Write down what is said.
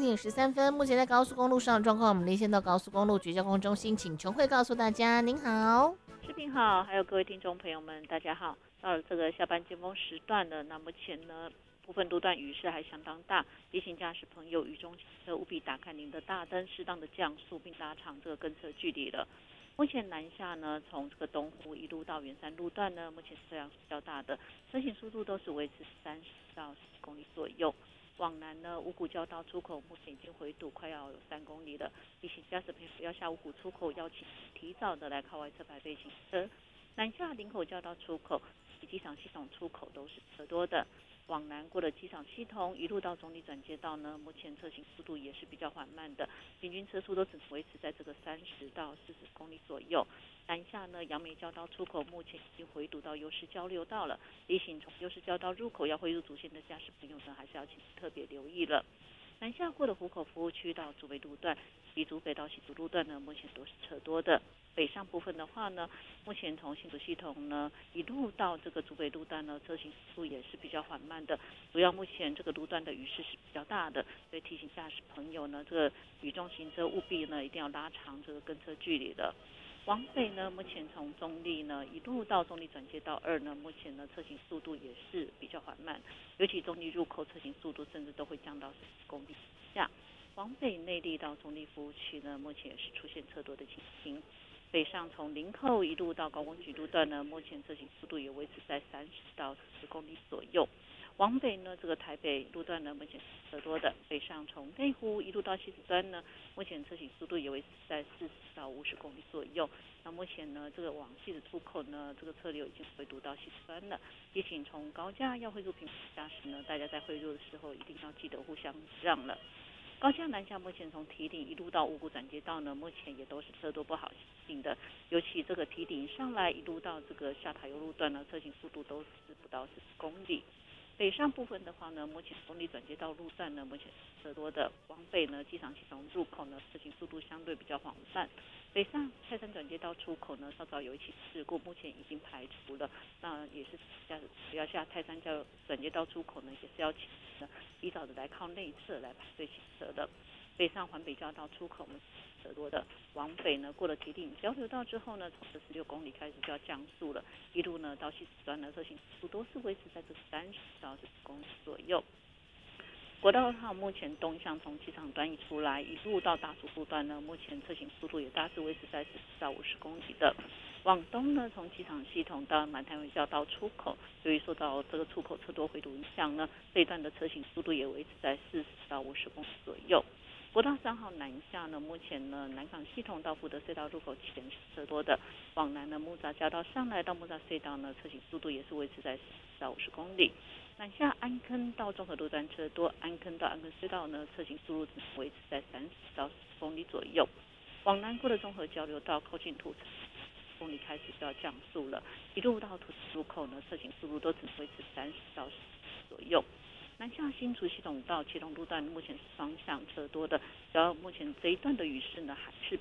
7点13分，目前在高速公路上的状况，我们连线到高速公路局交通中心，请琼慧告诉大家。您好， 视频好，还有各位听众朋友们，大家好。到了这个下班尖峰时段了，那目前呢，部分路段雨势还相当大，提醒驾驶朋友雨中行车务必打开您的大灯，适当的降速，并拉长这个跟车距离了。目前南下呢，从这个东湖一路到圆山路段呢，目前车辆比较大的，车行速度都是维持30到40公里左右。往南呢，五股交道出口目前已经回堵，快要有3公里了。提醒驾驶朋友要下五股出口，要请提早的来靠外侧排队行车。南下林口交道出口及机场系统出口都是车多的。往南过了机场系统，一路到中立转接道呢，目前车行速度也是比较缓慢的，平均车速都只能维持在这个30到40公里左右。南下呢，杨梅交道出口目前已经回堵到优势交流道了，提醒从优势交道入口要汇入主线的驾驶朋友呢，还是要请特别留意了。南下过了湖口服务区到竹北路段，以竹北到新竹路段呢，目前都是车多的。北上部分的话呢，目前从新竹系统呢一路到这个竹北路段呢，车行速度也是比较缓慢的。主要目前这个路段的雨势是比较大的，所以提醒驾驶朋友呢，这个雨中行车务必呢一定要拉长这个跟车距离的。往北呢，目前从中立呢一路到中立转接道2呢，目前呢车行速度也是比较缓慢，尤其中立入口车行速度甚至都会降到40公里以下。往北内坜到中立服务区呢，目前也是出现车多的情形。北上从林口一路到高工局路段呢，目前车行速度也维持在30到40公里左右。往北呢，这个台北路段呢，目前是车多的。北上从内湖一路到西子端呢，目前车行速度也维持在40到50公里左右。那目前呢，这个往西子出口呢，这个车流已经回堵到西子端了。提醒从高架要汇入平驾驶呢，大家在汇入的时候一定要记得互相让了。高架南下目前从堤顶一路到五股转接道呢，目前也都是车多不好行的，尤其这个堤顶上来一路到这个下塔油路段呢，车行速度都是不到40公里。北上部分的话呢，目前中立转接道路段呢，目前车多的。往北呢，机场系统入口呢，车行速度相对比较缓慢。北上泰山转接道出口呢，稍早有一起事故，目前已经排除了。那也是要下泰山转接道出口呢，也是要请提早的来靠内侧来排队行车的。北上环北交道出口呢，车多的。往北呢，过了堤顶交流道之后呢，从16公里开始就要降速了，一路呢到西子端呢，车行速度都是维持在这30到40公里左右。国道2号目前东向从机场端一出来，一路到大竹路段呢，目前车行速度也大致维持在40到50公里的。往东呢，从机场系统到满潭围交道出口，由于受到这个出口车多回堵影响呢，这一段的车行速度也维持在40到50公里左右。国道3号南下呢，目前呢南港系统到福德隧道入口前是车多的，往南呢木栅交道上来到木栅隧道呢，车行速度也是维持在40到50公里。南下安坑到中和路段车多，安坑到安坑隧道呢，车行速度只能维持在30到40公里左右。往南过的中和交流道靠近土城公里开始就要降速了，一路到土城入口呢，车行速度都只能维持30到40左右。南下新竹系统到基隆路段目前是双向车多的，主要目前这一段的雨势呢还是